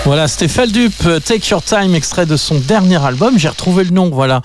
Voilà, c'était Feldup, Take Your Time, extrait de son dernier album. J'ai retrouvé le nom, voilà.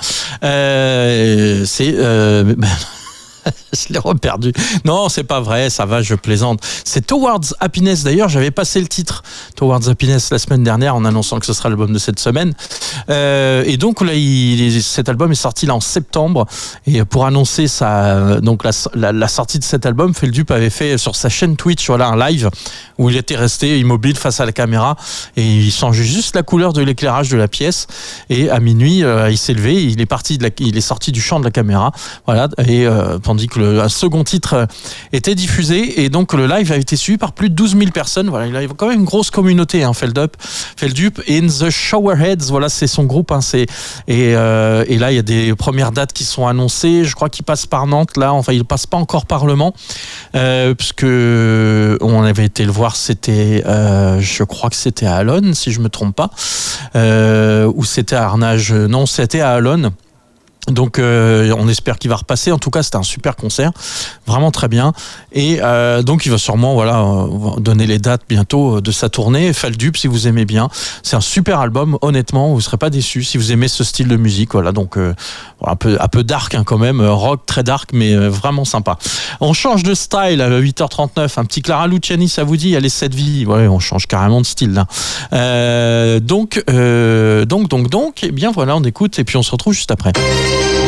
Je l'ai reperdu. Non, c'est pas vrai, ça va, je plaisante. C'est Towards Happiness. D'ailleurs, j'avais passé le titre Towards Happiness la semaine dernière en annonçant que ce sera l'album de cette semaine. Et donc là, cet album est sorti là en septembre. Et pour annoncer donc la sortie de cet album, Feldup avait fait sur sa chaîne Twitch, voilà, un live où il était resté immobile face à la caméra et il changeait juste la couleur de l'éclairage de la pièce. Et à minuit, il s'est levé, il est sorti du champ de la caméra, voilà. Et tandis que un second titre était diffusé, et donc le live a été suivi par plus de 12 000 personnes. Voilà, il a quand même une grosse communauté, hein, Feldup in the Showerheads, voilà, c'est son groupe, hein, et là il y a des premières dates qui sont annoncées. Je crois qu'il passe par Nantes là, enfin il passe pas encore par Le Mans, puisque on avait été le voir, c'était je crois que c'était à Allonne si je me trompe pas, ou c'était à Arnage, non c'était à Allonne. Donc on espère qu'il va repasser. En tout cas, c'était un super concert, vraiment très bien. Et donc il va sûrement donner les dates bientôt de sa tournée. Feldup, si vous aimez bien, c'est un super album. Honnêtement, vous ne serez pas déçus si vous aimez ce style de musique. Voilà, donc un peu dark, hein, quand même, rock très dark, mais vraiment sympa. On change de style à 8h39. Un petit Clara Luciani, ça vous dit? Allez, cette vie. Ouais, on change carrément de style là. Donc, eh bien voilà, on écoute et puis on se retrouve juste après.